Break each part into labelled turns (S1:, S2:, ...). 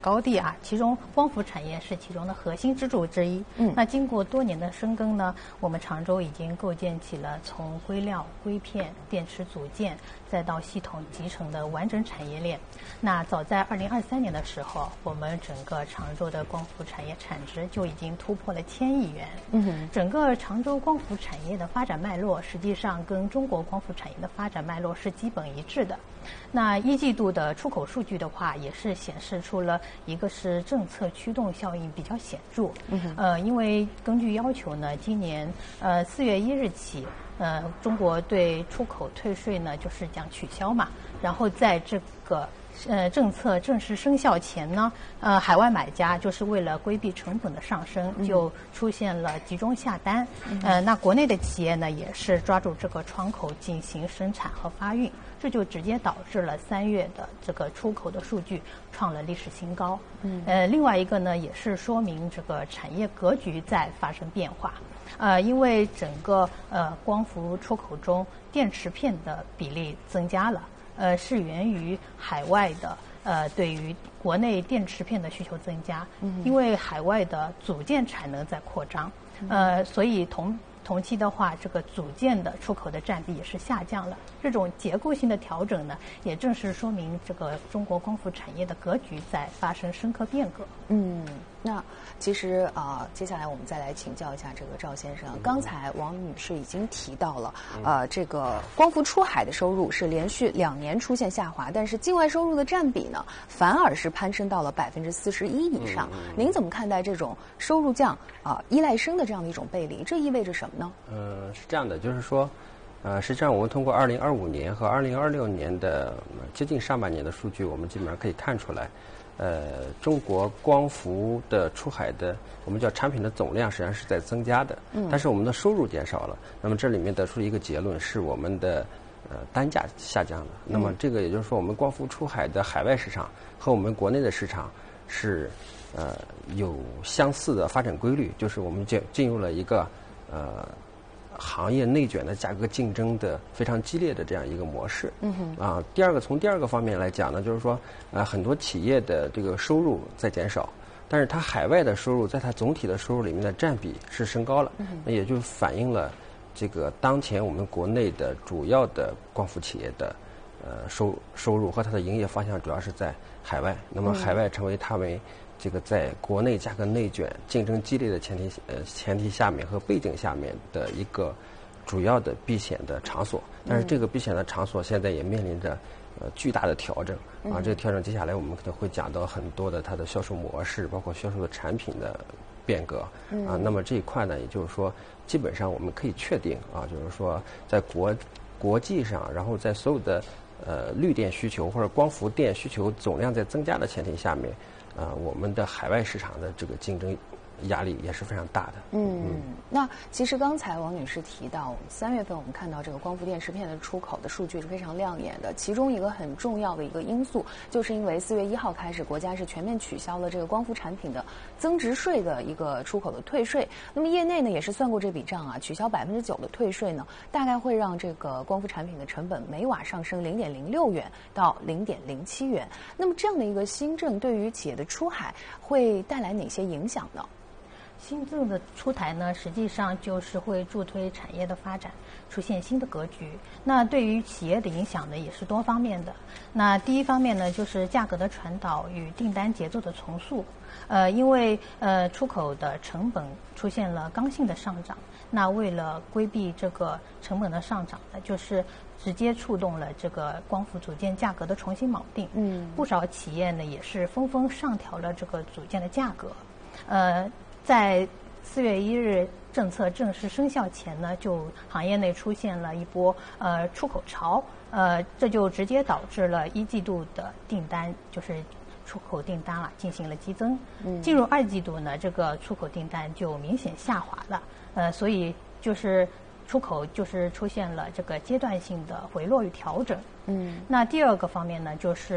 S1: 高地啊，其中光伏产业是其中的核心支柱之一。那经过多年的深耕呢，我们常州已经构建起了从硅料、硅片、电池组件，再到系统集成的完整产业链。那早在2023年的时候，我们整个常州的光伏产业产值就已经突破了1000亿元。整个常州光伏产业的发展脉络，实际上跟中国光伏产业的发展脉络是基本一致的。那一季度的出口数据的话，也是显示出了一个是政策驱动效应比较显著。因为根据要求呢，今年4月1日起，中国对出口退税呢就是将取消嘛，然后在这个政策正式生效前呢，海外买家就是为了规避成本的上升，就出现了集中下单。那国内的企业呢，也是抓住这个窗口进行生产和发运，这就直接导致了3月的这个出口的数据创了历史新高。另外一个呢，也是说明这个产业格局在发生变化。因为整个光伏出口中电池片的比例增加了。是源于海外的对于国内电池片的需求增加，因为海外的组件产能在扩张，所以同期的话，这个组件的出口的占比也是下降了。这种结构性的调整呢，也正是说明这个中国光伏产业的格局在发生深刻变革。
S2: 那其实接下来我们再来请教一下这个赵先生。刚才王女士已经提到了，这个光伏出海的收入是连续2年出现下滑，但是境外收入的占比呢，反而是攀升到了41%以上。您怎么看待这种收入降依赖升的这样的一种背离？这意味着什么呢？
S3: 是这样的，就是说，实际上我们通过2025年和2026年的接近上半年的数据，我们基本上可以看出来。中国光伏的出海的我们叫产品的总量实际上是在增加的，但是我们的收入减少了。那么这里面得出一个结论是我们的单价下降了。那么这个也就是说，我们光伏出海的海外市场和我们国内的市场是有相似的发展规律，就是我们进入了一个行业内卷的价格竞争的非常激烈的这样一个模式。从第二个方面来讲呢，就是说很多企业的这个收入在减少，但是它海外的收入在它总体的收入里面的占比是升高了。那也就反映了这个当前我们国内的主要的光伏企业的收入和它的营业方向主要是在海外。那么海外成为它们这个在国内价格内卷、竞争激烈的前提下面和背景下面的一个主要的避险的场所。但是这个避险的场所现在也面临着巨大的调整这个调整接下来我们可能会讲到很多的它的销售模式，包括销售的产品的变革那么这一块呢，也就是说，基本上我们可以确定就是说在国际上，然后在所有的绿电需求或者光伏电需求总量在增加的前提下面。我们的海外市场的这个竞争压力也是非常大的。
S2: 那其实刚才王女士提到，3月份我们看到这个光伏电池片的出口的数据是非常亮眼的。其中一个很重要的一个因素，就是因为4月1号开始，国家是全面取消了这个光伏产品的增值税的一个出口的退税。那么业内呢也是算过这笔账取消9%的退税呢，大概会让这个光伏产品的成本每瓦上升0.06元到0.07元。那么这样的一个新政对于企业的出海会带来哪些影响呢？
S1: 新政的出台呢，实际上就是会助推产业的发展，出现新的格局。那对于企业的影响呢，也是多方面的。那第一方面呢，就是价格的传导与订单节奏的重塑。因为出口的成本出现了刚性的上涨，那为了规避这个成本的上涨呢，就是直接触动了这个光伏组件价格的重新锚定。不少企业呢也是纷纷上调了这个组件的价格。在4月1日政策正式生效前呢，就行业内出现了一波出口潮，这就直接导致了1季度的订单就是出口订单进行了激增。进入2季度呢，这个出口订单就明显下滑了，所以就是出口就是出现了这个阶段性的回落与调整。那第二个方面呢，就是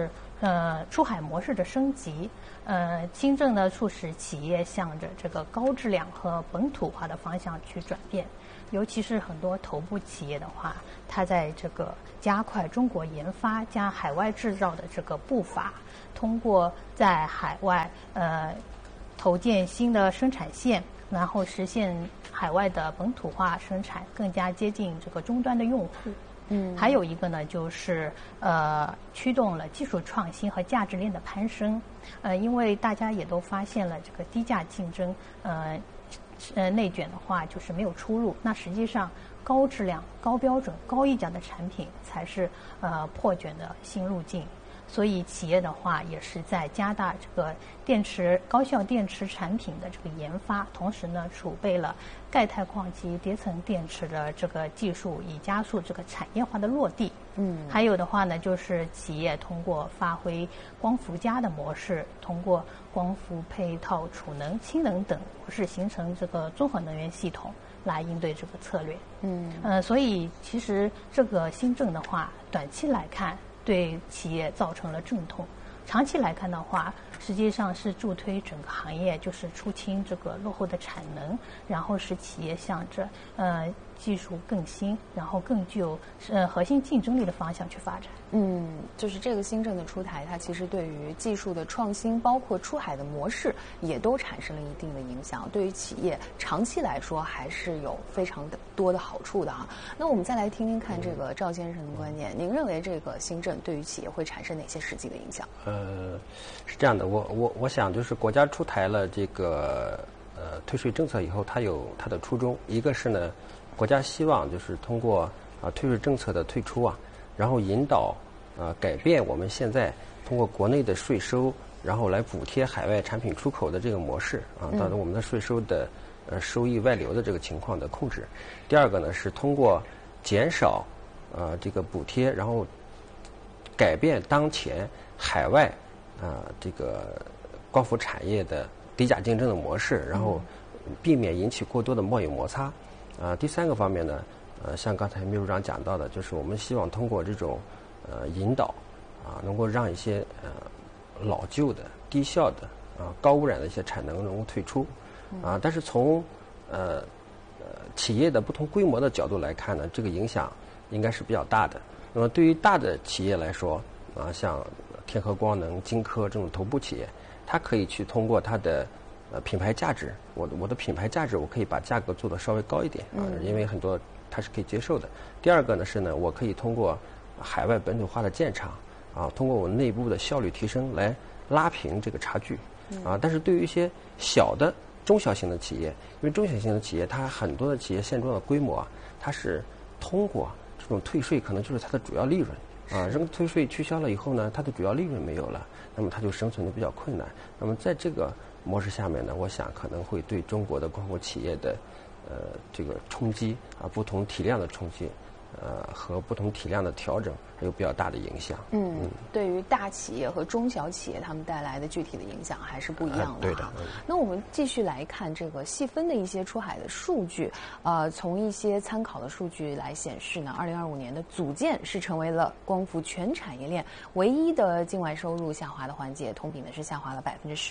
S1: 出海模式的升级，新政呢促使企业向着这个高质量和本土化的方向去转变。尤其是很多头部企业的话，它在这个加快中国研发加海外制造的这个步伐，通过在海外投建新的生产线，然后实现海外的本土化生产，更加接近这个终端的用户。还有一个呢，就是驱动了技术创新和价值链的攀升。因为大家也都发现了这个低价竞争，内卷的话就是没有出路。那实际上高质量、高标准、高溢价的产品才是破卷的新路径。所以企业的话也是在加大这个高效电池产品的这个研发，同时呢储备了钙钛矿及叠层电池的这个技术，以加速这个产业化的落地。还有的话呢，就是企业通过发挥光伏加的模式，通过光伏配套储能、氢能等模式，形成这个综合能源系统来应对这个策略。所以其实这个新政的话，短期来看对企业造成了阵痛，长期来看的话，实际上是助推整个行业，就是出清这个落后的产能，然后使企业向着技术更新，然后更具有核心竞争力的方向去发展。
S2: 就是这个新政的出台，它其实对于技术的创新，包括出海的模式，也都产生了一定的影响。对于企业长期来说，还是有非常多的好处的哈。那我们再来听听看这个赵先生的观点，您认为这个新政对于企业会产生哪些实际的影响？
S3: 是这样的，我想就是国家出台了这个退税政策以后，它有它的初衷，一个是呢，国家希望就是通过退税政策的退出然后引导改变我们现在通过国内的税收，然后来补贴海外产品出口的这个模式导致我们的税收的收益外流的这个情况的控制。第二个呢是通过减少这个补贴，然后改变当前海外这个光伏产业的低价竞争的模式，然后避免引起过多的贸易摩擦。第三个方面呢，像刚才秘书长讲到的，就是我们希望通过这种引导能够让一些老旧的、低效的高污染的一些产能能够退出但是从企业的不同规模的角度来看呢，这个影响应该是比较大的。那么对于大的企业来说像天合光能、金科这种头部企业，它可以去通过它的品牌价值，我的品牌价值，我可以把价格做得稍微高一点因为很多它是可以接受的。第二个呢是呢，我可以通过海外本土化的建厂通过我内部的效率提升来拉平这个差距但是对于一些小的中小型的企业，因为中小型的企业它很多的企业现状的规模它是通过这种退税，可能就是它的主要利润这个退税取消了以后呢，它的主要利润没有了，那么它就生存的比较困难。那么在这个模式下面呢，我想可能会对中国的光伏企业的这个冲击不同体量的冲击和不同体量的调整还有比较大的影响。
S2: 对于大企业和中小企业，他们带来的具体的影响还是不一样的。
S3: 对的。
S2: 那我们继续来看这个细分的一些出海的数据。从一些参考的数据来显示呢，2025年的组件是成为了光伏全产业链唯一的境外收入下滑的环节，同比呢是下滑了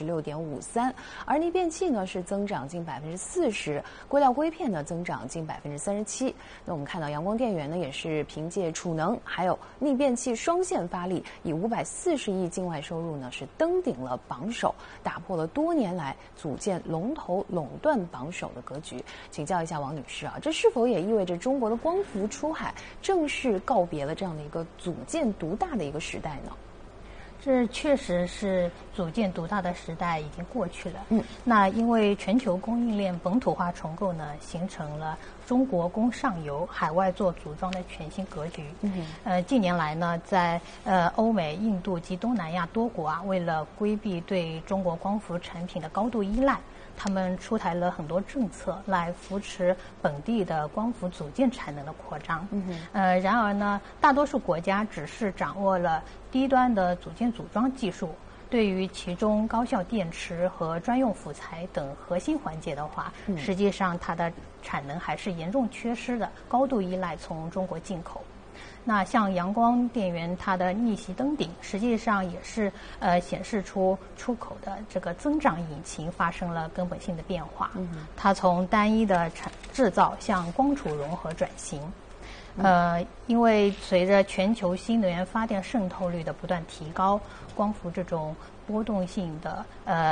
S2: 16.53%，而逆变器呢是增长近40%，硅料硅片呢增长近37%。那我们看到阳光电源呢也是凭借储能还有逆变器双线发力，以540亿境外收入呢是登顶了榜首，打破了多年来组件龙头垄断榜首的格局。请教一下王女士这是否也意味着中国的光伏出海正式告别了这样的一个组件独大的一个时代呢？
S1: 这确实是组件独大的时代已经过去了。那因为全球供应链本土化重构呢，形成了中国供上游、海外做组装的全新格局。近年来呢，在欧美、印度及东南亚多国为了规避对中国光伏产品的高度依赖，他们出台了很多政策来扶持本地的光伏组件产能的扩张。然而呢，大多数国家只是掌握了低端的组件组装技术，对于其中高效电池和专用辅材等核心环节的话，实际上它的产能还是严重缺失的，高度依赖从中国进口。 那像阳光电源它的逆袭登顶，实际上也是显示出出口的这个增长引擎发生了根本性的变化。它从单一的制造向光储融合转型。因为随着全球新能源发电渗透率的不断提高，光伏这种波动性的